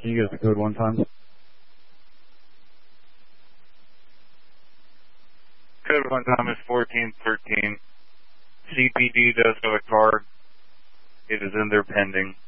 Can you give us the code one time? Code one time is 1413. CPD does have a card. It is in there pending.